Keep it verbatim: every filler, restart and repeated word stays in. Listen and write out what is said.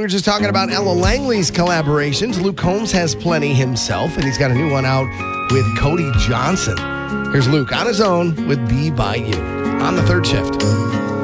We were just talking about Ella Langley's collaborations. Luke Combs has plenty himself, and he's got a new one out with Cody Johnson. Here's Luke on his own with Be By You on the third shift.